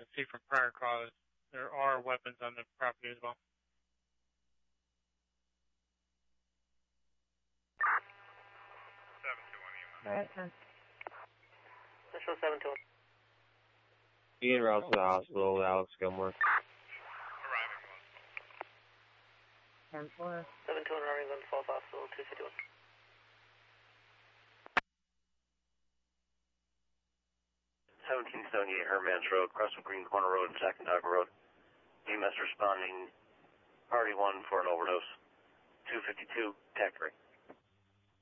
see from prior calls, there are weapons on the property as well. 721 EMS. Alright, 10. Central 721. Being route to the hospital with Alex Gilmore. Arriving 10-4. 721 arriving on Falls Hospital 251. Hermans Road, Crescent Green Corner Road, Second Dog Road. EMS responding, party 1 for an overdose. 252, TAC 3.